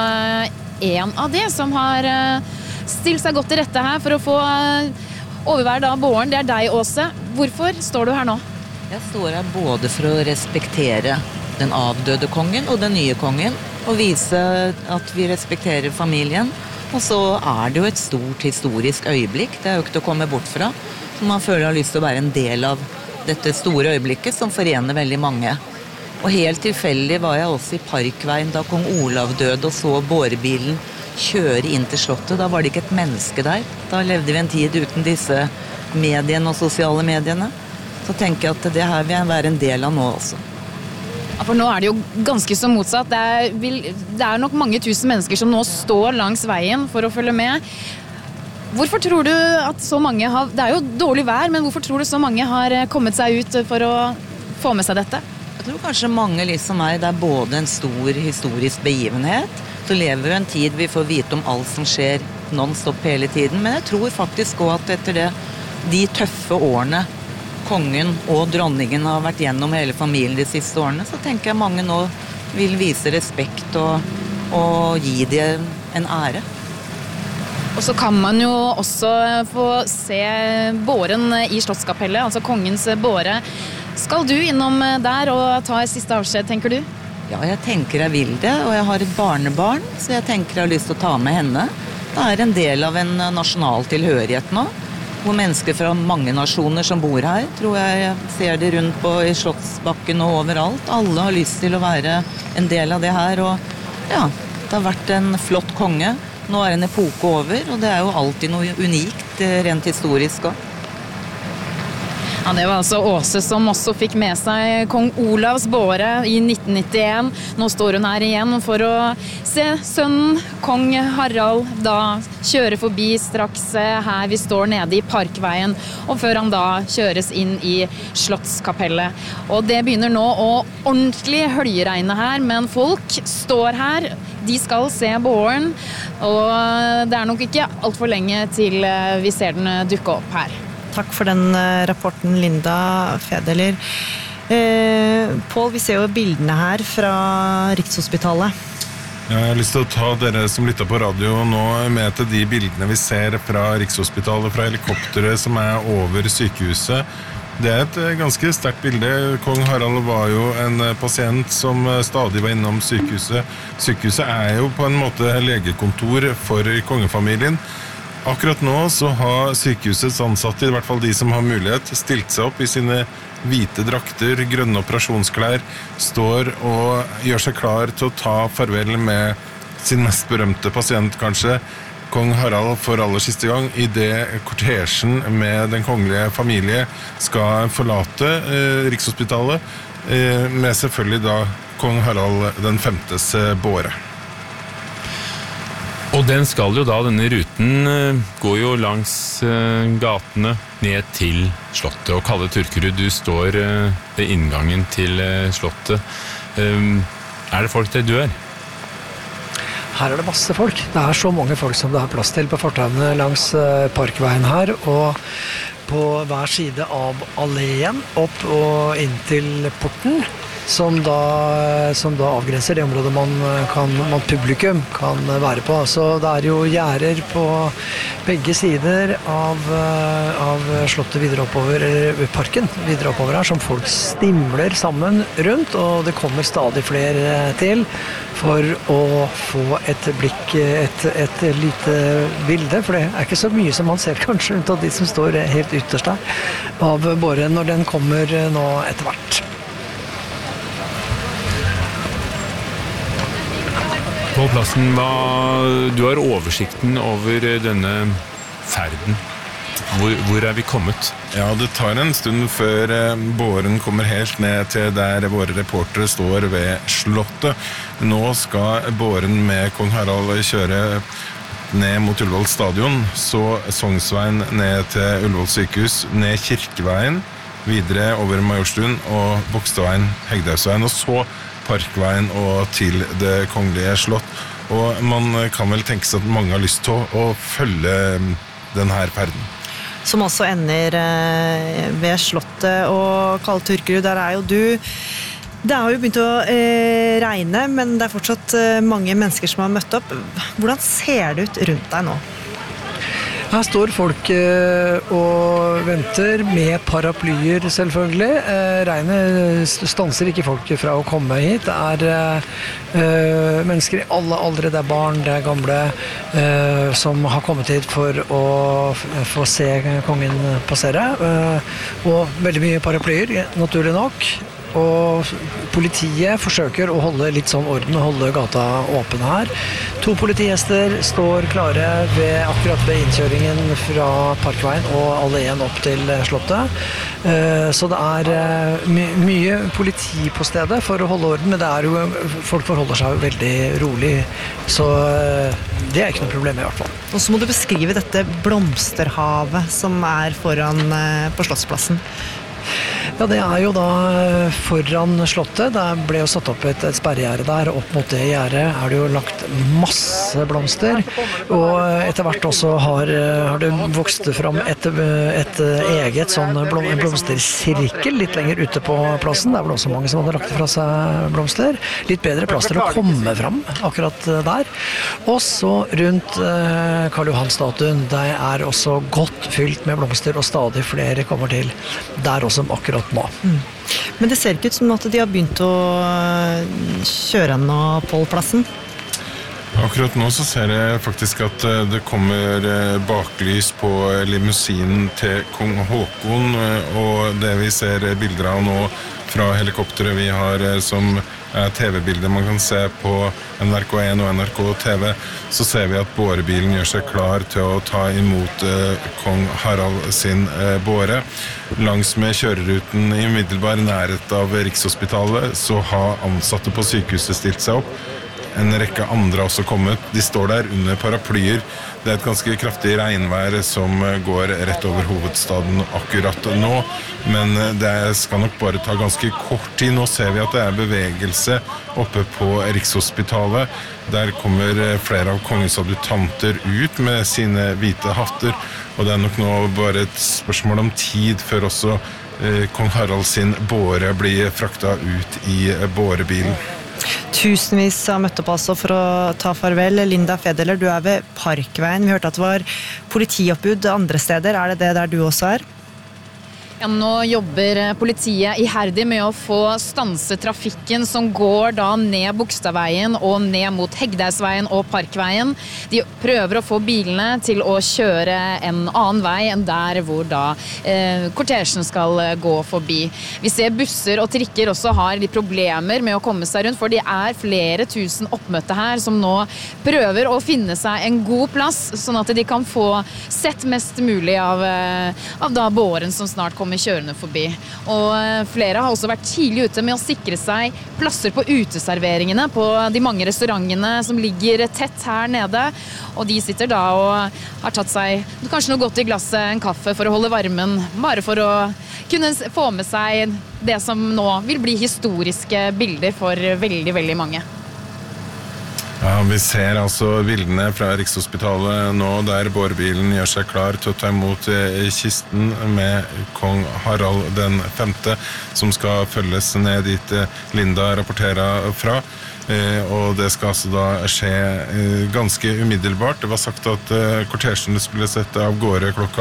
og en av de som har stilt seg godt til rette her for å få overvære da båren, det er deg, Åse. Hvorfor står du her nå? Jeg står her både for å respektere den avdøde kongen og den nye kongen, og vise at vi respekterer familien. Og så er det jo et stort historisk øyeblikk, det er jo ikke til å komme bort fra. Man føler har lyst til å være en del av dette store øyeblikket som forener veldig mange. Og helt tilfeldig var jeg også i Parkveien da kong Olav døde og så bårebilen kjøre inn til slottet. Da var det ikke et menneske der. Da levde vi en tid uten disse mediene og sosiale mediene. Så tenker jeg at det her vil jeg være en del av nå også. Ja, for nå er det jo ganske så motsatt. Det er nok mange tusen mennesker som nå står langs veien for å følge med. Hvorfor tror du at så mange har, det er jo dårlig vær, men hvorfor tror du så mange har kommet seg ut for å få med seg dette? Jeg tror kanskje mange liksom meg, det er både en stor historisk begivenhet, så lever vi en tid vi får vite om alt som skjer non-stop hele tiden, men jeg tror faktisk også at etter det, de tøffe årene kongen og dronningen har vært gjennom hele familien de siste årene, så tenker jeg mange nå vil vise respekt og gi dem en ære. Og så kan man jo også få se båren i Slottskapellet, altså kongens båre. Skal du innom der og ta et siste avskjed, tenker du? Ja, jeg tenker jeg vil det, og jeg har et barnebarn, så jeg tenker jeg har lyst til å ta med henne. Det er en del av en nasjonal tilhørighet nå, hvor mennesker fra mange nasjoner som bor her, tror jeg ser det rundt på i Slottsbakken og overalt. Alle har lyst til å være en del av det her, og ja, det har vært en flott konge. Nå er en epoke over, og det er jo alltid noe unikt, rent historisk også. Ja, det var altså Åse som også fikk med seg kong Olavs båre i 1991. Nå står hun her igjen for å se sønnen, kong Harald, da kjøre forbi straks her vi står nede i Parkveien, og før han da kjøres inn i Slottskapellet. Og det begynner nå å ordentlig høljeregne her, men folk står her. De skal se båren, og det er nok ikke alt for lenge til vi ser den dukke opp her. Takk for den rapporten, Linda Fedeler. Pål, vi ser jo bildene her fra Rikshospitalet. Jeg har lyst til å ta dere som lytter på radio nå med til de bildene vi ser fra Rikshospitalet, fra helikopteret som er over sykehuset. Det er et ganske sterkt bilde. Kong Harald var jo en pasient som stadig var innom sykehuset. Sykehuset er jo på en måte legekontor for kongefamilien. Akkurat nå så har sykehusets ansatte, i hvert fall de som har mulighet, stilt seg opp i sine hvite drakter, grønne operasjonsklær, står og gjør seg klar til å ta farvel med sin mest berømte pasient, kanskje, kong Harald, for aller siste gang, i det kortesjen med den kongelige familie skal forlate Rikshospitalet, med selvfølgelig da kong Harald den 5.s båre. Og den skal jo da, denne ruten går jo langs gatene ned til slottet. Og Kalle Turkerud, du står ved inngangen til slottet. Er det folk der du er? Her er det masse folk. Det er så mange folk som det er plass til på fortauene langs Parkveien her, og på hver side av alleen opp og inn til porten, som da avgrenser det området man publikum kan være på. Så det er jo gjerder på begge sider av slottet videre oppover, eller parken videre oppover her, som folk stimler sammen rundt, og det kommer stadig flere til for å få et blikk, et lite bilde, for det er ikke så mye som man ser kanskje rundt av de som står helt ytterst der, av båren når den kommer nå etter hvert. På plassen, du har oversikten over denne ferden. Hvor er vi kommet? Ja, det tar en stund før båren kommer helt ned til der våre reportere står ved slottet. Nå skal båren med kong Harald kjøre ned mot Ullevål stadion, så Sognsveien ned til Ullevål sykehus, ned Kirkeveien, videre over Majorstuen og Bogstadveien, Hegdehaugsveien, og så Parkveien og til det kongelige slott. Og man kan vel tenke seg at mange har lyst til å følge denne ferden. Som også ender ved slottet, og Kalle Turkerud, der er jo du. Det har jo begynt å regne, men det er fortsatt mange mennesker som har møtt opp. Hvordan ser det ut rundt deg nå? Her står folk og venter med paraplyer, selvfølgelig. Regnet stanser ikke folk fra å komme hit. Det er mennesker i alle aldre, det er barn, det er gamle, som har kommet hit for å få se kongen passere. Og veldig mye paraplyer, naturlig nok. Og politiet forsøker å holde litt sånn orden og holde gata åpen her. 2 politihester står klare akkurat ved innkjøringen fra Parkveien og alleen opp til slottet. Så det er mye politi på stedet for å holde orden, men det er jo, folk forholder seg veldig rolig, så det er ikke noe problem i hvert fall. Og så må du beskrive dette blomsterhavet som er foran på Slottsplassen. Ja, det er jo da foran slottet. Det ble jo satt opp et sperregjerde der. Opp mot det gjerdet er det jo lagt masse blomster. Og etter hvert også har det vokst fram et eget sånn blomstersirkel litt lenger ute på plassen. Det er vel også mange som hadde lagt fra seg blomster. Litt bedre plass til å komme fram akkurat der. Og så rundt Karl Johan-statuen, det er også godt fylt med blomster, og stadig flere kommer til der også akkurat nå. Men det ser ikke ut som at de har begynt å kjøre nå på plassen. Akkurat nå så ser jeg faktisk at det kommer baklys på limousinen til kong Håkon, og det vi ser bilder av nå fra helikopteret vi har som TV-bilder man kan se på NRK1 og NRK TV, så ser vi at bårebilen gjør seg klar til å ta imot kong Harald sin båre. Langs med kjøreruten i umiddelbar nærhet av Rikshospitalet så har ansatte på sykehuset stilt seg opp. En rekke andre har også kommet. De står der under paraplyer. Det et ganske kraftig regnvær som går rett over hovedstaden akkurat nå, men det skal nok bare ta ganske kort tid. Nå ser vi at det bevegelse oppe på Rikshospitalet. Der kommer flere av kongens adjutanter ut med sine hvite hatter, og det nok nå bare et spørsmål om tid før også kong Harald sin båre blir frakta ut i bårebilen. Tusenvis har møtt opp altså for å ta farvel. Linda Fedeler, du ved Parkveien. Vi hørte at det var politioppbud andre steder. Det det der du også Ja, nå jobber politiet iherdig med å få stanset trafikken som går da ned Bogstadveien og ned mot Hegdehaugsveien og Parkveien. De prøver å få bilene til å kjøre en annen vei enn der hvor da kortesjen skal gå forbi. Vi ser busser og trikker også har de problemer med å komme seg rundt, for de flere tusen oppmøtte her som nå prøver å finne seg en god plass, sånn at de kan få sett mest mulig av da båren som snart kommer kjørende forbi. Og flere har også vært tidlig ute med å sikre seg plasser på uteserveringene på de mange restaurantene som ligger tett her nede. Og de sitter da og har tatt seg kanskje noe godt i glasset, en kaffe for å holde varmen, bare for å kunne få med seg det som nå vil bli historiske bilder for veldig, veldig mange. Ja, vi ser altså bildene fra Rikshospitalet nå, der bårebilen gjør seg klar til å ta imot kisten med kong Harald den 5., som skal følges ned dit Linda rapporterer fra. Og det skal altså da skje ganske umiddelbart. Det var sagt at kortesjen skulle sette av gårde klokka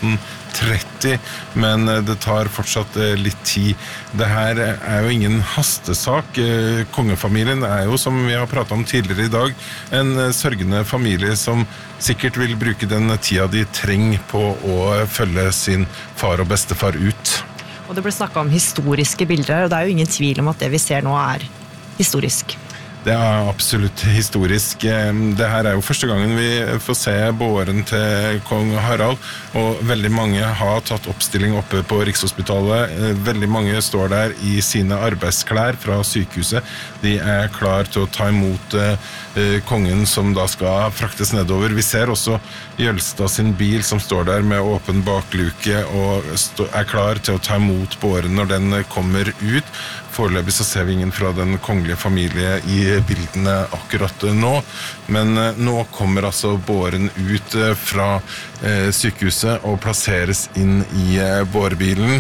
18:30, men det tar fortsatt litt tid. Det her jo ingen hastesak. Kongefamilien jo, som vi har pratet om tidligere i dag, en sørgende familie som sikkert vil bruke den tida de trenger på å følge sin far og bestefar ut. Og det ble snakket om historiske bilder, og det jo ingen tvil om at det vi ser nå historisk. Det absolutt historisk. Det her jo første gangen vi får se båren til kong Harald, og veldig mange har tatt oppstilling oppe på Rikshospitalet. Veldig mange står der i sine arbeidsklær fra sykehuset. De klar til å ta imot kongen som da skal fraktes nedover. Vi ser også Jølstad sin bil som står der med åpen bakluke og klar til å ta imot båren når den kommer ut. Foreløpig så ser vi ingen fra den kongelige familie i bildene akkurat nå, men nå kommer altså båren ut fra sykehuset og plasseres inn i bårebilen.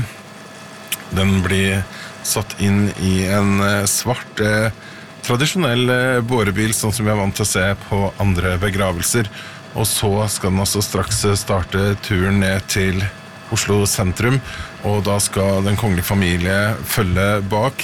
Den blir satt inn i en svart, tradisjonell bårebil, sånn som vi vant til å se på andre begravelser. Og så skal den altså straks starte turen ned til Oslo sentrum, og da skal den kongelige familie følge bak.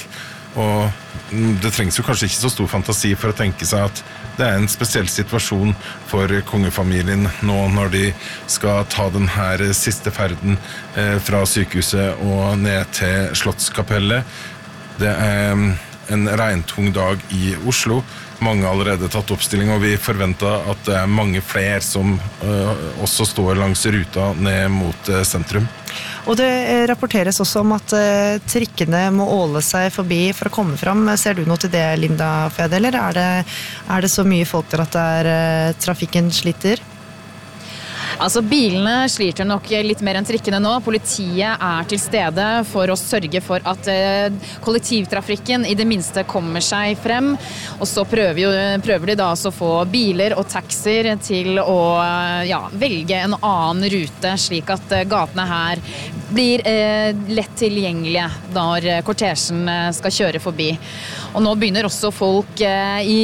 Og det trengs jo kanskje ikke så stor fantasi for å tenke seg at det en spesiell situasjon for kongefamilien nå når de skal ta den her siste ferden fra sykehuset og ned til Slottskapellet. Det en regntung dag i Oslo. Mange har allerede tatt oppstilling, og vi forventer at det mange flere som også står langs ruta ned mot sentrum. Og det rapporteres også om at trikkene må åle seg forbi for å komme fram. Ser du noe til det, Linda Fede, eller er det så mye folk der at trafikken sliter? Altså, bilene sliter nok litt mer enn trikkene nå. Politiet til stede for å sørge for at kollektivtrafikken i det minste kommer seg frem. Og så prøver de da å få biler og taxier til å velge en annen rute, slik at gatene her blir lett tilgjengelige når kortesjen skal kjøre forbi. Og nå begynner også folk i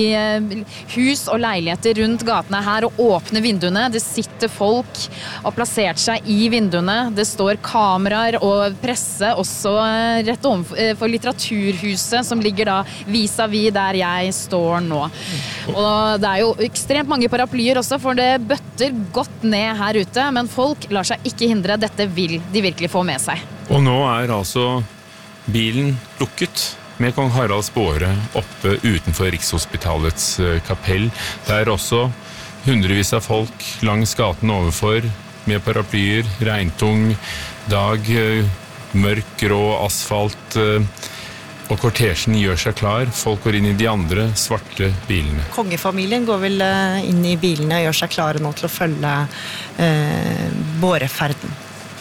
hus og leiligheter rundt gatene her å åpne vinduene. Det sitter folk og plassert seg i vinduene. Det står kameraer og presse også rett overfor litteraturhuset som ligger da vis-à-vis der jeg står nå. Og det jo ekstremt mange paraplyer også, for det bøtter godt ned her ute, men folk lar seg ikke hindre. Dette vil de virkelig få med seg. Og nå altså bilen lukket med kong Haralds båre oppe utenfor Rikshospitalets kapell. Det også hundrevis av folk langs gaten overfor, med paraplyer, regntung dag, mørk, grå asfalt, og kortesjen gjør seg klar. Folk går inn I de andre svarte bilene. Kongefamilien går vel inn I bilene og gjør seg klare nå til å følge båreferden.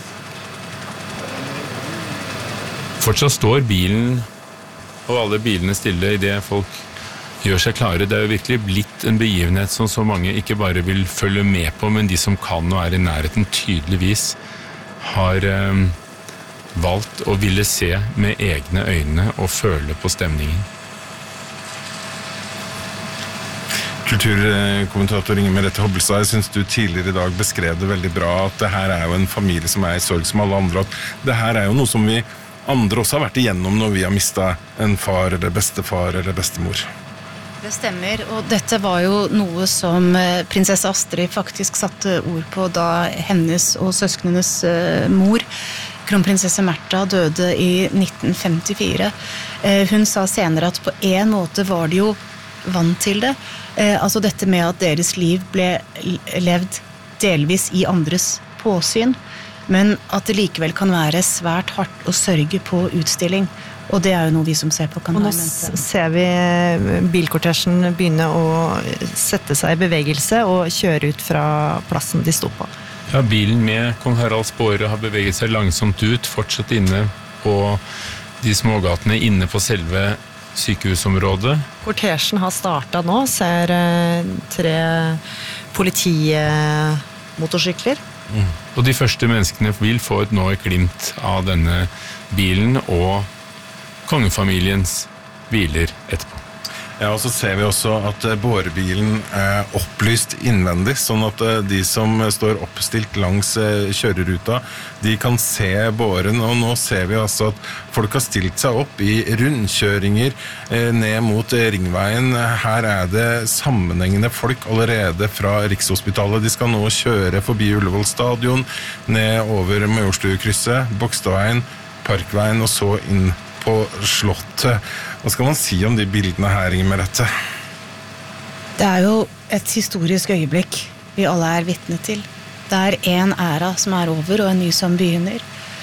Fortsatt står bilen og alle bilene stille I det folk gjør seg klare. Det jo virkelig blitt en begivenhet som så mange ikke bare vil følge med på, men de som kan og I nærheten tydeligvis har valgt å ville se med egne øyne og føle på stemningen. Kulturkommentator Inger Merete Hobbelstad, jeg synes du tidligere I dag beskrev det veldig bra, at det her jo en familie som I sorg som alle andre, at det her jo noe som vi andre også har vært igjennom når vi har mistet en far eller bestefar eller bestemor. Det stemmer, og dette var jo noe som prinsesse Astrid faktisk satte ord på da hennes og søsknenes mor, kronprinsesse Märtha, døde I 1954. Hun sa senere at på en måte var de jo vant til det. Altså dette med at deres liv ble levd delvis I andres påsyn, men at det likevel kan være svært hardt å sørge på utstilling. Og det jo noe vi som ser på kan være mente. Og nå ser vi bilkortesjen begynne å sette seg I bevegelse og kjøre ut fra plassen de sto på. Ja, bilen med kong Haralds båre har beveget seg langsomt ut, fortsatt inne på de smågatene, inne på selve sykehusområdet. Kortesjen har startet nå, ser 3 politimotorsykler. Og de første menneskene vil få nå et glimt av denne bilen og kongefamiliens biler etterpå. Ja, og så ser vi også at bårebilen opplyst innvendig, sånn at de som står oppstilt langs kjøreruta, de kan se båren, og nå ser vi altså at folk har stilt seg opp I rundkjøringer ned mot ringveien. Her det sammenhengende folk allerede fra Rikshospitalet. De skal nå kjøre forbi Ullevål stadion, ned over Majorstukrysset, Bogstadveien, Parkveien og så inn på slottet. Hva skal man si om de bildene her, Inger Merete? Det jo et historisk øyeblikk vi alle vitne til. Det en æra som over, og en ny som begynner.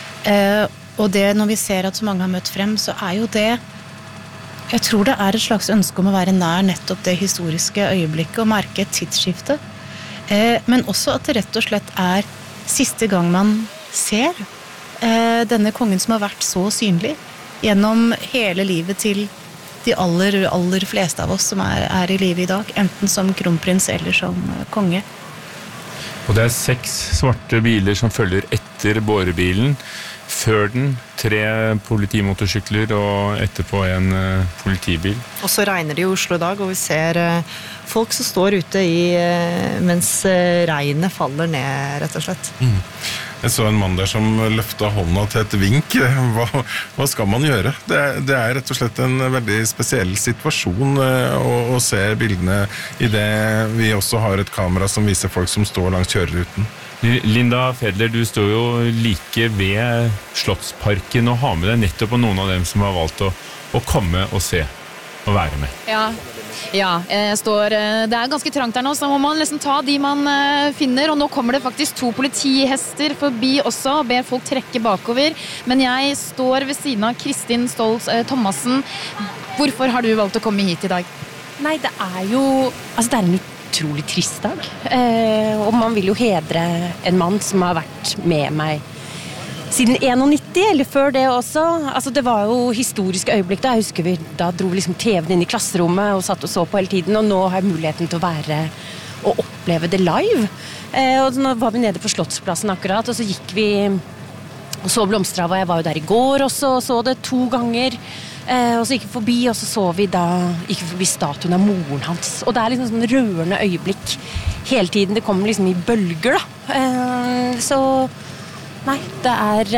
Og det, når vi ser at så mange har møtt frem, så jo det jeg tror det et slags ønske om å være nær nettopp det historiske øyeblikket og merke et tidsskifte. Men også at det rett og slett siste gang man ser denne kongen som har vært så synlig gjennom hele livet til de aller fleste av oss som I livet I dag, enten som kronprins eller som konge. Og det 6 svarte biler som følger etter bårebilen. Før den 3 politimotorsykler og etterpå en politibil. Og så regner det I Oslo I dag, og vi ser folk som står ute mens regnet faller ned, rett og slett. Jeg så en mann der som løftet hånda til et vink. Hva skal man gjøre? Det rett og slett en veldig spesiell situasjon å se bildene I det vi også har et kamera som viser folk som står langs kjøreruten. Linda Fedler, du står jo like ved Slottsparken og har med deg nettopp på noen av dem som har valgt å komme og se og være med. Ja, jeg står, det ganske trangt her nå, så må man nesten ta de man finner, og nå kommer det faktisk 2 politihester forbi også, og ber folk trekke bakover, men jeg står ved siden av Kristin Stolz Thomassen. Hvorfor har du valgt å komme hit I dag? Nei, det jo, altså det en utrolig trist dag, og man vil jo hedre en mann som har vært med meg siden 91, eller før det også. Altså det var jo historiske øyeblikk da, jeg husker da dro vi liksom TV-en inn I klasserommet og satt og så på hele tiden, og nå har jeg muligheten til å være og oppleve det live. Og nå var vi nede på Slottsplassen akkurat, og så gikk vi og så Blomsterhavet, jeg var jo der I går også, og så det 2 ganger, og så gikk vi forbi, og så gikk vi forbi statuen av moren hans, og det liksom sånn rørende øyeblikk hele tiden, det kommer liksom I bølger da, så nei, det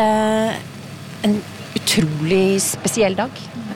en utrolig spesiell dag.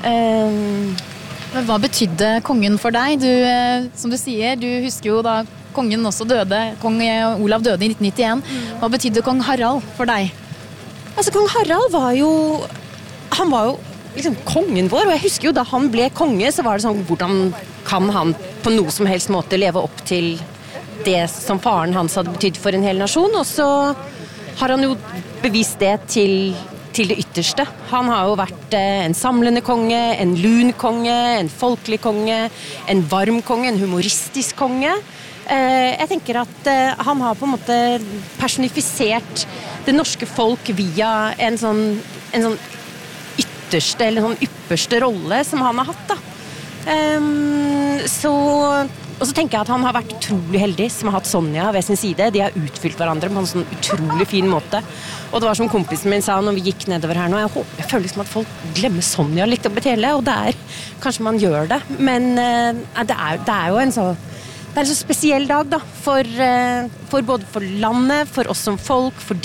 Men hva betydde kongen for deg? Du, som du sier, du husker jo da kongen også døde, kong Olav døde I 1991. Hva betydde kong Harald for deg? Altså, kong Harald var jo liksom kongen vår, og jeg husker jo da han ble konge, så var det sånn, hvordan kan han på noe som helst måte leve opp til det som faren hans hadde betydd for en hel nasjon, og så har han jo bevist det til det ytterste. Han har jo vært en samlende konge, en lun konge, en folkelig konge, en varm konge, en humoristisk konge. Jeg tenker at han har på en måte personifisert det norske folk via en sånn ytterste eller sånn ypperste rolle som han har hatt da. Og så tenker jeg at han har vært utrolig heldig som har hatt Sonja ved sin side. De har utfylt hverandre på en sånn utrolig fin måte. Og det var som kompisen min sa når vi gikk nedover her nå, jeg føler som at folk glemmer Sonja litt oppi hele, og kanskje man gjør det, men det er jo en så spesiell dag da, for både for landet, for oss som folk, for